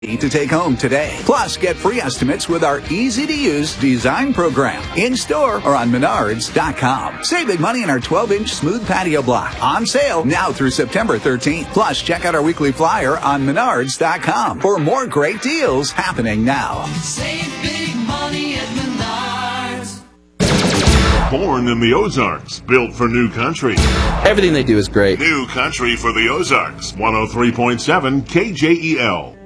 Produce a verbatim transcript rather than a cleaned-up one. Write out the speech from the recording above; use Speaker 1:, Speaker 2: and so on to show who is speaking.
Speaker 1: to take home today. Plus, get free estimates with our easy-to-use design program in-store or on menards dot com. Save big money in our twelve-inch smooth patio block. On sale now through September thirteenth. Plus, check out our weekly flyer on menards dot com for more great deals happening now.
Speaker 2: Save big money at Menards.
Speaker 3: Born in the Ozarks, built for new country.
Speaker 4: Everything they do is great.
Speaker 3: New country for the Ozarks. one oh three point seven K J E L.